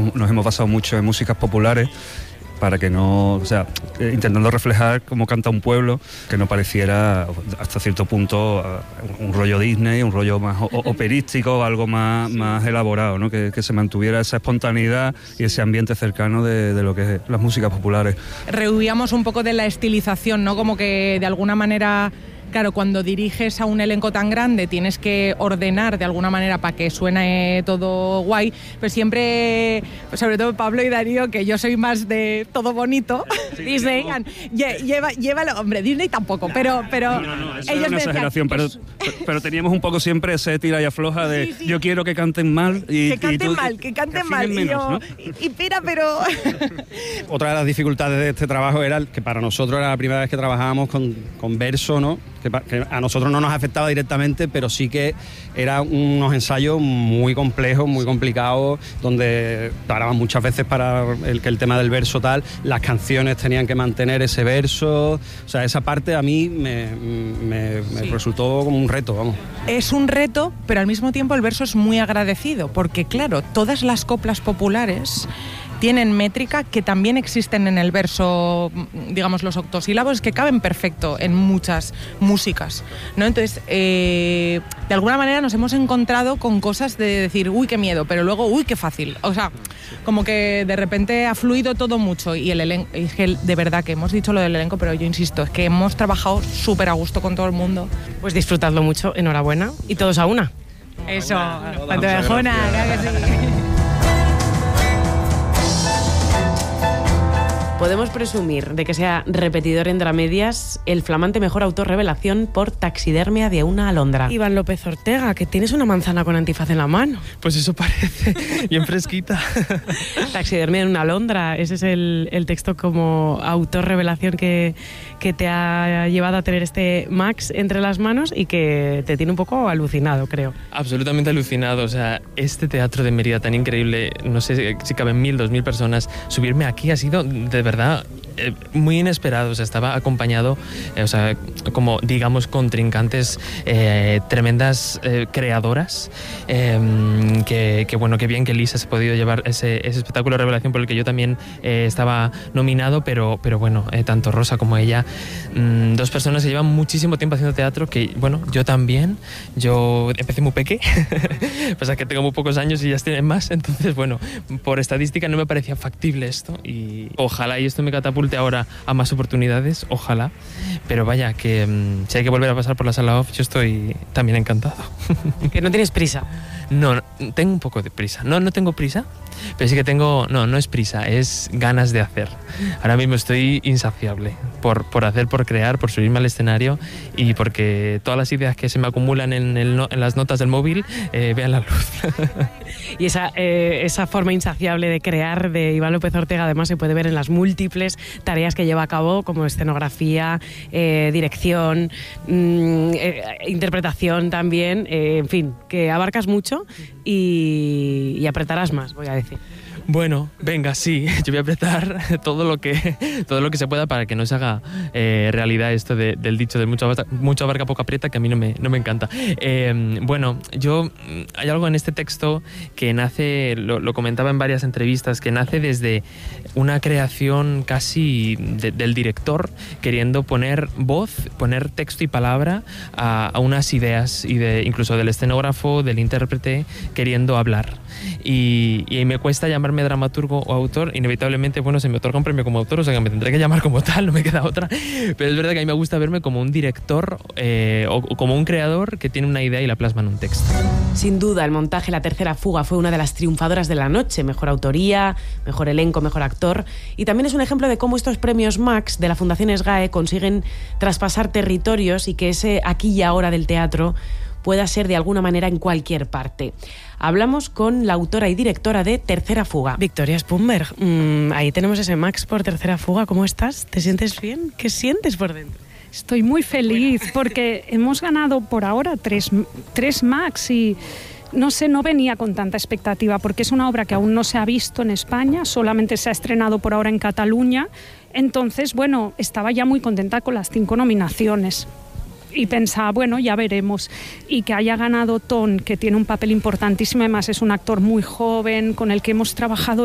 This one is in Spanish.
nos hemos basado mucho en músicas populares para que no, o sea, intentando reflejar cómo canta un pueblo, que no pareciera hasta cierto punto un rollo Disney, un rollo más operístico, algo más elaborado, ¿no? Que se mantuviera esa espontaneidad y ese ambiente cercano de lo que es las músicas populares. Rehuíamos un poco de la estilización, ¿no? Como que de alguna manera... Claro, cuando diriges a un elenco tan grande tienes que ordenar de alguna manera para que suene todo guay, pero siempre, sobre todo Pablo y Darío, que yo soy más de todo bonito, sí, Disney, llévalo, hombre, Disney tampoco, pero no, eso ellos es una exageración, pero teníamos un poco siempre ese tira y afloja de sí. Yo quiero que canten mal y que canten mal, menos, y yo, ¿no? y pira, pero... Otra de las dificultades de este trabajo era que para nosotros era la primera vez que trabajábamos con verso, ¿no? Que a nosotros no nos afectaba directamente, pero sí que eran unos ensayos muy complejos, muy complicados, donde paraban muchas veces para que el tema del verso tal, las canciones tenían que mantener ese verso, o sea, esa parte a mí me resultó como un reto, vamos. Es un reto, pero al mismo tiempo el verso es muy agradecido, porque claro, todas las coplas populares tienen métrica que también existen en el verso, digamos, los octosílabos que caben perfecto en muchas músicas, ¿no? Entonces, de alguna manera nos hemos encontrado con cosas de decir, uy, qué miedo, pero luego, uy, qué fácil. O sea, como que de repente ha fluido todo mucho y el elenco, es que de verdad que hemos dicho lo del elenco, pero yo insisto, es que hemos trabajado súper a gusto con todo el mundo. Pues disfrutadlo mucho, enhorabuena, y todos a una. Eso, Pantallejona, claro que sí. Podemos presumir de que sea repetidor en Dramedias el flamante mejor autor revelación por Taxidermia de una alondra. Iván López Ortega, que tienes una manzana con antifaz en la mano. Pues eso parece, bien fresquita. Taxidermia de una alondra, ese es el texto como autor revelación que te ha llevado a tener este Max entre las manos y que te tiene un poco alucinado, creo. Absolutamente alucinado, o sea, este teatro de Mérida tan increíble, no sé si caben 1.000, 2.000 personas, subirme aquí ha sido de verdad muy inesperado, o sea, estaba acompañado, o sea, como digamos contrincantes tremendas creadoras, que bueno, que bien que Lisa se ha podido llevar ese espectáculo de revelación por el que yo también estaba nominado, pero bueno, tanto Rosa como ella, dos personas que llevan muchísimo tiempo haciendo teatro, que bueno, yo también, yo empecé muy peque, pasa que tengo muy pocos años y ellas tienen más, entonces bueno, por estadística no me parecía factible esto y ojalá y esto me catapulte ahora a más oportunidades, ojalá, pero vaya, que si hay que volver a pasar por la sala off, yo estoy también encantado. ¿Que no tienes prisa? No, tengo un poco de prisa. No tengo prisa, pero sí que tengo... No es prisa, es ganas de hacer. Ahora mismo estoy insaciable por hacer, por crear, por subirme al escenario y porque todas las ideas que se me acumulan en las notas del móvil vean la luz. Y esa forma insaciable de crear de Iván López Ortega además se puede ver en las múltiples tareas que lleva a cabo, como escenografía, dirección, interpretación también, en fin, que abarcas mucho y apretarás más, voy a decir. Bueno, venga, sí, yo voy a apretar todo lo que se pueda para que no se haga realidad esto del dicho de mucho abarca, poco aprieta, que a mí no me encanta. Bueno, hay algo en este texto que nace, lo comentaba en varias entrevistas, que nace desde una creación casi del director, queriendo poner voz, poner texto y palabra a unas ideas, y incluso del escenógrafo, del intérprete, queriendo hablar. Y me cuesta llamarme dramaturgo o autor, inevitablemente, bueno, se me otorga un premio como autor, o sea que me tendré que llamar como tal, no me queda otra, pero es verdad que a mí me gusta verme como un director o como un creador que tiene una idea y la plasma en un texto. Sin duda, el montaje La Tercera Fuga fue una de las triunfadoras de la noche, mejor autoría, mejor elenco, mejor actor, y también es un ejemplo de cómo estos premios Max de la Fundación SGAE consiguen traspasar territorios y que ese aquí y ahora del teatro pueda ser de alguna manera en cualquier parte. Hablamos con la autora y directora de Tercera Fuga. Victoria Spumberg, ahí tenemos ese Max por Tercera Fuga. ¿Cómo estás? ¿Te sientes bien? ¿Qué sientes por dentro? Estoy muy feliz porque hemos ganado por ahora tres Max y no sé, no venía con tanta expectativa porque es una obra que aún no se ha visto en España, solamente se ha estrenado por ahora en Cataluña. Entonces, bueno, estaba ya muy contenta con las 5 nominaciones. Y pensaba, bueno, ya veremos. Y que haya ganado Ton, que tiene un papel importantísimo, además es un actor muy joven, con el que hemos trabajado